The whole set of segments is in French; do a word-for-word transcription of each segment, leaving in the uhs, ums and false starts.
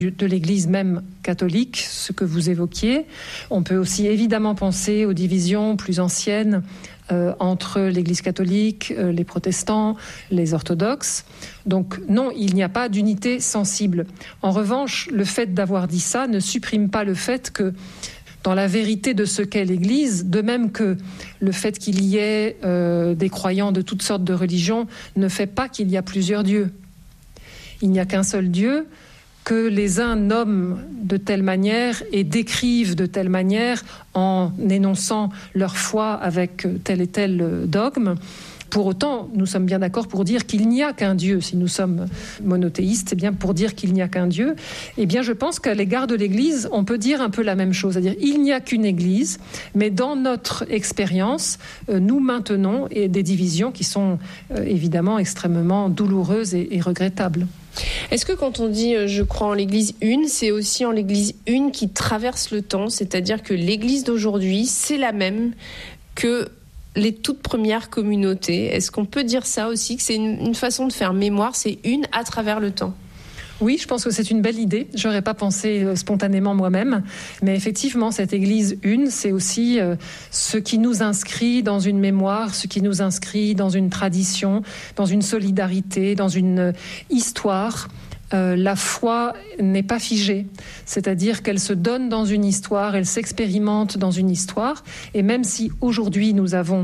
de l'Église même catholique, ce que vous évoquiez. On peut aussi évidemment penser aux divisions plus anciennes euh, entre l'Église catholique, euh, les protestants, les orthodoxes. Donc non, il n'y a pas d'unité sensible. En revanche, le fait d'avoir dit ça ne supprime pas le fait que dans la vérité de ce qu'est l'Église, de même que le fait qu'il y ait euh, des croyants de toutes sortes de religions ne fait pas qu'il y a plusieurs dieux. Il n'y a qu'un seul Dieu, que les uns nomment de telle manière et décrivent de telle manière en énonçant leur foi avec tel et tel dogme. Pour autant, nous sommes bien d'accord pour dire qu'il n'y a qu'un Dieu. Si nous sommes monothéistes, c'est bien pour dire qu'il n'y a qu'un Dieu. Eh bien, je pense qu'à l'égard de l'Église, on peut dire un peu la même chose. C'est-à-dire, il n'y a qu'une Église, mais dans notre expérience, nous maintenons des divisions qui sont évidemment extrêmement douloureuses et, et regrettables. Est-ce que quand on dit euh, « je crois en l'Église une », c'est aussi en l'Église une qui traverse le temps, c'est-à-dire que l'Église d'aujourd'hui, c'est la même que les toutes premières communautés. Est-ce qu'on peut dire ça aussi, que c'est une, une façon de faire mémoire, c'est une à travers le temps ? Oui, je pense que c'est une belle idée. Je n'aurais pas pensé spontanément moi-même. Mais effectivement, cette Église une, c'est aussi euh, ce qui nous inscrit dans une mémoire, ce qui nous inscrit dans une tradition, dans une solidarité, dans une histoire. Euh, la foi n'est pas figée, c'est-à-dire qu'elle se donne dans une histoire, elle s'expérimente dans une histoire, et même si aujourd'hui nous avons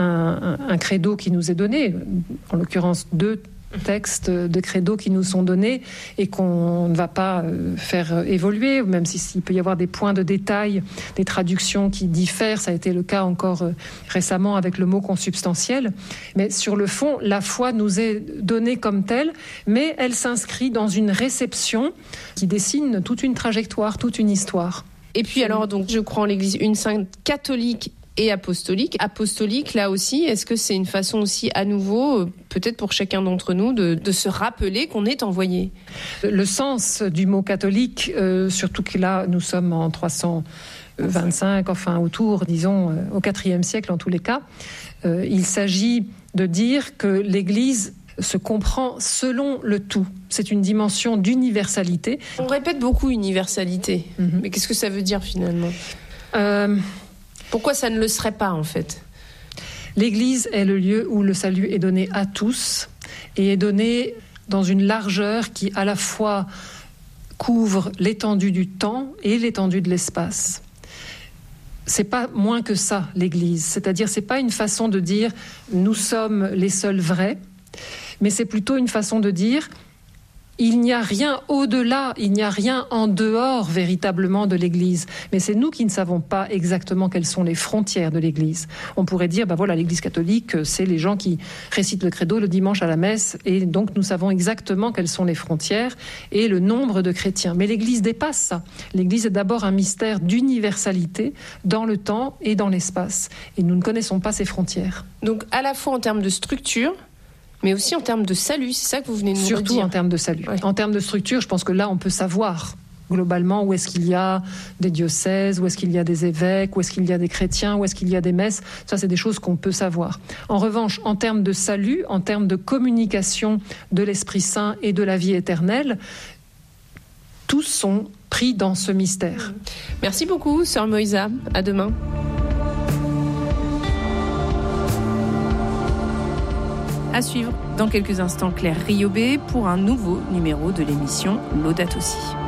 un, un, un credo qui nous est donné, en l'occurrence deux textes de credo qui nous sont donnés et qu'on ne va pas faire évoluer, même s'il peut y avoir des points de détail, des traductions qui diffèrent, ça a été le cas encore récemment avec le mot consubstantiel, mais sur le fond, la foi nous est donnée comme telle, mais elle s'inscrit dans une réception qui dessine toute une trajectoire, toute une histoire. Et puis alors, donc, je crois en l'Église une sainte catholique et apostolique. Apostolique, là aussi, est-ce que c'est une façon aussi à nouveau, peut-être pour chacun d'entre nous, de, de se rappeler qu'on est envoyé ? Le sens du mot catholique, euh, surtout que là, nous sommes en trois cent vingt-cinq, enfin autour, disons, euh, au quatrième siècle en tous les cas, euh, il s'agit de dire que l'Église se comprend selon le tout. C'est une dimension d'universalité. On répète beaucoup universalité, mm-hmm. mais qu'est-ce que ça veut dire finalement ? euh... Pourquoi ça ne le serait pas, en fait ? L'Église est le lieu où le salut est donné à tous et est donné dans une largeur qui, à la fois, couvre l'étendue du temps et l'étendue de l'espace. C'est pas moins que ça, l'Église. C'est-à-dire, c'est pas une façon de dire « nous sommes les seuls vrais », mais c'est plutôt une façon de dire « il n'y a rien au-delà, il n'y a rien en dehors véritablement de l'Église. Mais c'est nous qui ne savons pas exactement quelles sont les frontières de l'Église. On pourrait dire, ben voilà, l'Église catholique, c'est les gens qui récitent le credo le dimanche à la messe, et donc nous savons exactement quelles sont les frontières et le nombre de chrétiens. Mais l'Église dépasse ça. L'Église est d'abord un mystère d'universalité dans le temps et dans l'espace. Et nous ne connaissons pas ces frontières. Donc à la fois en termes de structure, mais aussi en termes de salut, c'est ça que vous venez de nous dire. Surtout en termes de salut. Ouais. En termes de structure, je pense que là, on peut savoir globalement où est-ce qu'il y a des diocèses, où est-ce qu'il y a des évêques, où est-ce qu'il y a des chrétiens, où est-ce qu'il y a des messes. Ça, c'est des choses qu'on peut savoir. En revanche, en termes de salut, en termes de communication de l'Esprit Saint et de la vie éternelle, tous sont pris dans ce mystère. Merci beaucoup, Sœur Moïsa. À demain. À suivre dans quelques instants Claire Riobé pour un nouveau numéro de l'émission Laudato Si'.